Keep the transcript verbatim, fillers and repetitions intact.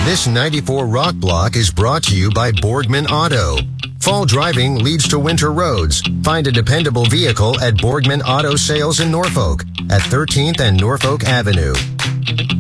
This ninety-four Rock Block is brought to you by Borgman Auto. Fall driving leads to winter roads. Find a dependable vehicle at Borgman Auto Sales in Norfolk at thirteenth and Norfolk Avenue.